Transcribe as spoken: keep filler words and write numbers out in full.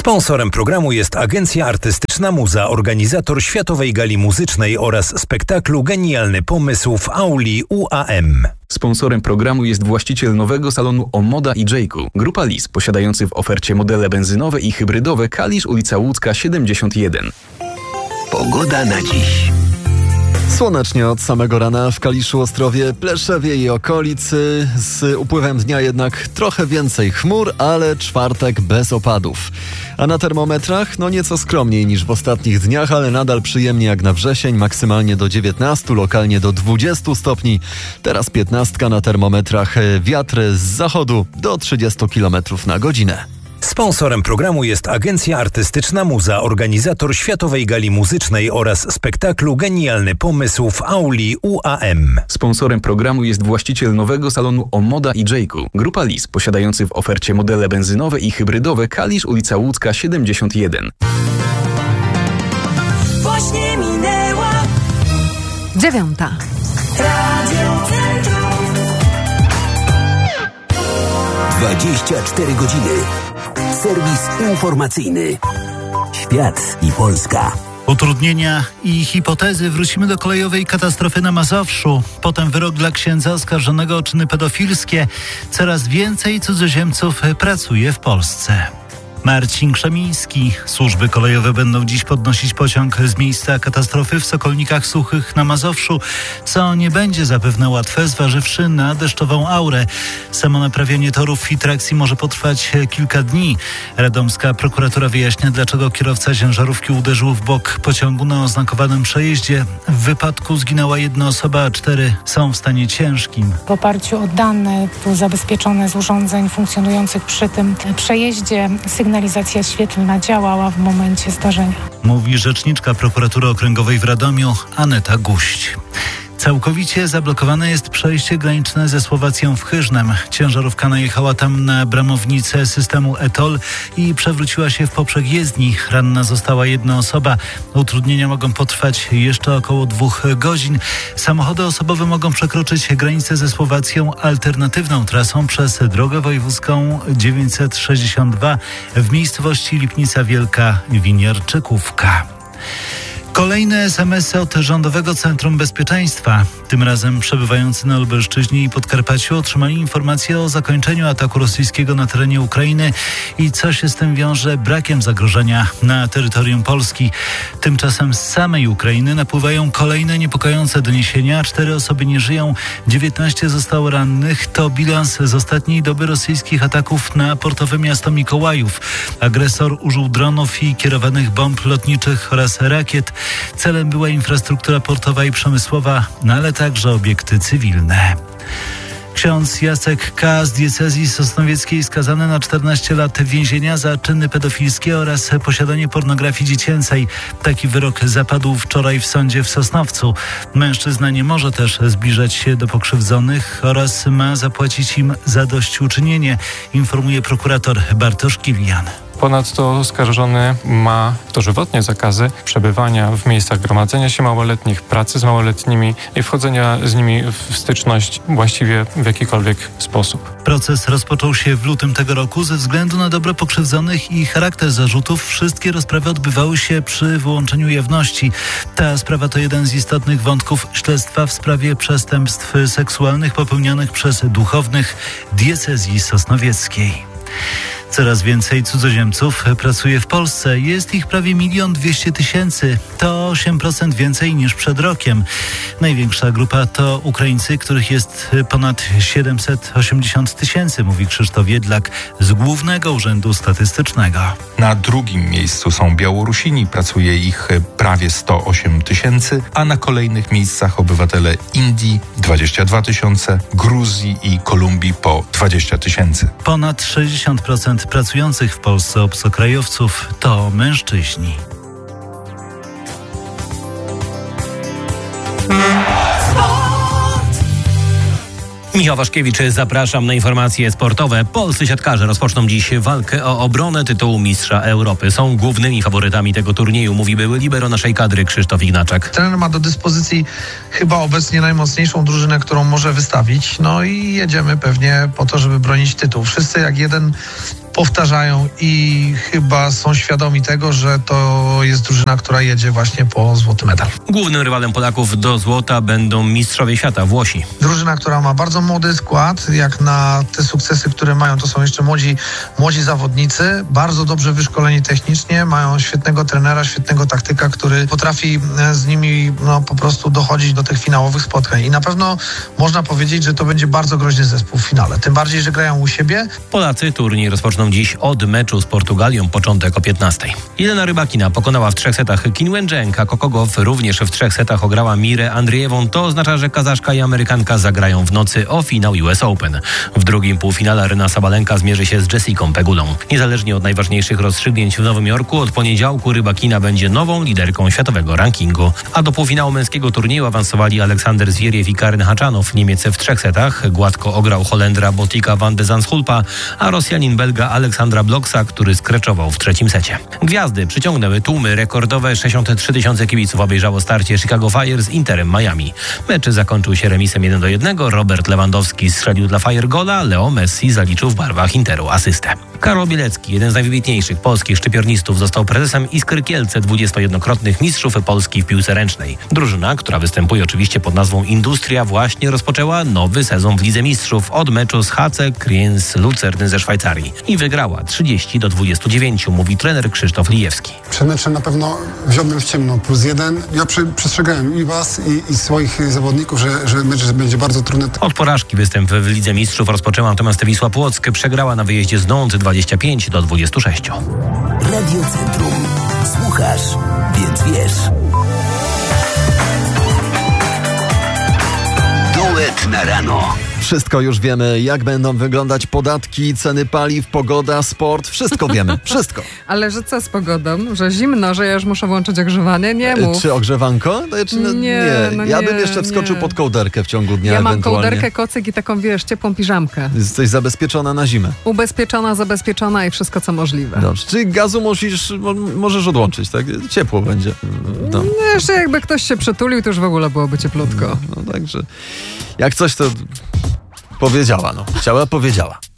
Sponsorem programu jest Agencja Artystyczna Muza, organizator Światowej Gali Muzycznej oraz spektaklu Genialny Pomysł w auli U A M. Sponsorem programu jest właściciel nowego salonu Omoda i Jayku. Grupa Lis, posiadający w ofercie modele benzynowe i hybrydowe. Kalisz, ulica Łódzka siedemdziesiąt jeden. Pogoda na dziś. Słonecznie od samego rana w Kaliszu, Ostrowie, Pleszewie i okolicy. Z upływem dnia jednak trochę więcej chmur, ale czwartek bez opadów. A na termometrach no nieco skromniej niż w ostatnich dniach, ale nadal przyjemnie jak na wrzesień, maksymalnie do dziewiętnastu, lokalnie do dwudziestu stopni. Teraz piętnastka na termometrach, wiatr z zachodu do trzydziestu kilometrów na godzinę. Sponsorem programu jest Agencja Artystyczna Muza, organizator Światowej Gali Muzycznej oraz spektaklu Genialny Pomysł w auli U A M. Sponsorem programu jest właściciel nowego salonu Omoda i Jayku. Grupa Lis, posiadający w ofercie modele benzynowe i hybrydowe. Kalisz, ulica Łódzka siedemdziesiąt jeden. Właśnie minęła dziewiąta. Radio Centrum. dwadzieścia cztery godziny. Serwis informacyjny. Świat i Polska. Utrudnienia i hipotezy. Wrócimy do kolejowej katastrofy na Mazowszu. Potem wyrok dla księdza oskarżonego o czyny pedofilskie. Coraz więcej cudzoziemców pracuje w Polsce. Marcin Krzemiński. Służby kolejowe będą dziś podnosić pociąg z miejsca katastrofy w Sokolnikach Suchych na Mazowszu, co nie będzie zapewne łatwe, zważywszy na deszczową aurę. Samo naprawienie torów i trakcji może potrwać kilka dni. Radomska prokuratura wyjaśnia, dlaczego kierowca ciężarówki uderzył w bok pociągu na oznakowanym przejeździe. W wypadku zginęła jedna osoba, a cztery są w stanie ciężkim. W oparciu o dane zabezpieczone z urządzeń funkcjonujących przy tym przejeździe sygnalizacja świetlna działała w momencie zdarzenia. Mówi rzeczniczka prokuratury okręgowej w Radomiu Aneta Guść. Całkowicie zablokowane jest przejście graniczne ze Słowacją w Chyżnem. Ciężarówka najechała tam na bramownicę systemu E T O L i przewróciła się w poprzek jezdni. Ranna została jedna osoba. Utrudnienia mogą potrwać jeszcze około dwóch godzin. Samochody osobowe mogą przekroczyć granicę ze Słowacją alternatywną trasą przez drogę wojewódzką dziewięćset sześćdziesiąt dwa w miejscowości Lipnica Wielka Winiarczykówka. Kolejne es em esy od Rządowego Centrum Bezpieczeństwa. Tym razem przebywający na Lubelszczyźnie i Podkarpaciu otrzymali informację o zakończeniu ataku rosyjskiego na terenie Ukrainy i co się z tym wiąże brakiem zagrożenia na terytorium Polski. Tymczasem z samej Ukrainy napływają kolejne niepokojące doniesienia. Cztery osoby nie żyją, dziewiętnaście zostało rannych. To bilans z ostatniej doby rosyjskich ataków na portowe miasto Mikołajów. Agresor użył dronów i kierowanych bomb lotniczych oraz rakiet. Celem była infrastruktura portowa i przemysłowa, no ale także obiekty cywilne. Ksiądz Jacek K. z diecezji sosnowieckiej skazany na czternaście lat więzienia za czyny pedofilskie oraz posiadanie pornografii dziecięcej. Taki wyrok zapadł wczoraj w sądzie w Sosnowcu. Mężczyzna nie może też zbliżać się do pokrzywdzonych oraz ma zapłacić im zadośćuczynienie, informuje prokurator Bartosz Kilian. Ponadto oskarżony ma dożywotnie zakazy przebywania w miejscach gromadzenia się małoletnich, pracy z małoletnimi i wchodzenia z nimi w styczność właściwie w jakikolwiek sposób. Proces rozpoczął się w lutym tego roku. Ze względu na dobro pokrzywdzonych i charakter zarzutów wszystkie rozprawy odbywały się przy wyłączeniu jawności. Ta sprawa to jeden z istotnych wątków śledztwa w sprawie przestępstw seksualnych popełnionych przez duchownych diecezji sosnowieckiej. Coraz więcej cudzoziemców pracuje w Polsce. Jest ich prawie milion dwieście tysięcy. To osiem procent więcej niż przed rokiem. Największa grupa to Ukraińcy, których jest ponad siedemset osiemdziesiąt tysięcy, mówi Krzysztof Jedlak z Głównego Urzędu Statystycznego. Na drugim miejscu są Białorusini, pracuje ich prawie sto osiem tysięcy, a na kolejnych miejscach obywatele Indii dwadzieścia dwa tysiące, Gruzji i Kolumbii po dwadzieścia tysięcy. Ponad sześćdziesiąt procent pracujących w Polsce obcokrajowców to mężczyźni. Michał Waszkiewicz, zapraszam na informacje sportowe. Polscy siatkarze rozpoczną dziś walkę o obronę tytułu mistrza Europy. Są głównymi faworytami tego turnieju, mówi były libero naszej kadry Krzysztof Ignaczak. Trener ma do dyspozycji chyba obecnie najmocniejszą drużynę, którą może wystawić. No i jedziemy pewnie po to, żeby bronić tytuł. Wszyscy jak jeden powtarzają i chyba są świadomi tego, że to jest drużyna, która jedzie właśnie po złoty medal. Głównym rywalem Polaków do złota będą mistrzowie świata, Włosi. Drużyna, która ma bardzo młody skład, jak na te sukcesy, które mają, to są jeszcze młodzi, młodzi zawodnicy, bardzo dobrze wyszkoleni technicznie, mają świetnego trenera, świetnego taktyka, który potrafi z nimi no, po prostu dochodzić do tych finałowych spotkań. I na pewno można powiedzieć, że to będzie bardzo groźny zespół w finale. Tym bardziej, że grają u siebie. Polacy turniej rozpoczną dziś od meczu z Portugalią, początek o piętnastej. Jelena Rybakina pokonała w trzech setach Qin Wencheng, a Kokogow również w trzech setach ograła Mirę Andrzejewą. To oznacza, że Kazaszka i Amerykanka zagrają w nocy o finał U S Open. W drugim półfinale Aryna Sabalenka zmierzy się z Jessicą Pegulą. Niezależnie od najważniejszych rozstrzygnięć w Nowym Jorku, od poniedziałku Rybakina będzie nową liderką światowego rankingu. A do półfinału męskiego turnieju awansowali Aleksander Zwieriew i Karen Haczanow. Niemiec w trzech setach gładko ograł Holendra Botika van de Zandschulpa, a Rosjanin Belga Aleksandra Bloksa, który skreczował w trzecim secie. Gwiazdy przyciągnęły tłumy. Rekordowe sześćdziesiąt trzy tysiące kibiców obejrzało starcie Chicago Fire z Interem Miami. Mecz zakończył się remisem jeden do jednego. Robert Lewandowski strzelił dla Fire gola, Leo Messi zaliczył w barwach Interu asystę. Karol Bielecki, jeden z najwybitniejszych polskich szczypiornistów, został prezesem Iskry Kielce, dwudziestojednokrotnych mistrzów Polski w piłce ręcznej. Drużyna, która występuje oczywiście pod nazwą Industria, właśnie rozpoczęła nowy sezon w Lidze Mistrzów od meczu z H C Kriens Lucerny ze Szwajcarii i wygrała trzydzieści do dwudziestu dziewięciu, mówi trener Krzysztof Lijewski. Przed meczem na pewno wziąłbym w ciemno plus jeden. Ja przy, przestrzegałem i was, i, i swoich zawodników, że, że mecz będzie bardzo trudny. Od porażki występ w Lidze Mistrzów rozpoczęła natomiast Wisła Płock. Przegrała na wyjeździe z Nantes dwadzieścia pięć do dwudziestu sześciu. Radio Centrum. Słuchasz, więc wiesz. Duet na rano. Wszystko już wiemy, jak będą wyglądać podatki, ceny paliw, pogoda, sport. Wszystko wiemy, wszystko. Ale że co z pogodą? Że zimno, że ja już muszę włączyć ogrzewanie? Nie mów. Czy ogrzewanko? Czy, nie, nie. No ja nie, bym jeszcze wskoczył nie. pod kołderkę w ciągu dnia Ja mam ewentualnie. kołderkę, kocyk i taką, wiesz, ciepłą piżamkę. Jesteś zabezpieczona na zimę. Ubezpieczona, zabezpieczona i wszystko, co możliwe. Dobrze. Czyli gazu musisz, możesz odłączyć, tak? Ciepło będzie. No. No, jeszcze jakby ktoś się przytulił, to już w ogóle byłoby cieplutko. No, no także jak coś to powiedziała, no. Chciała, powiedziała.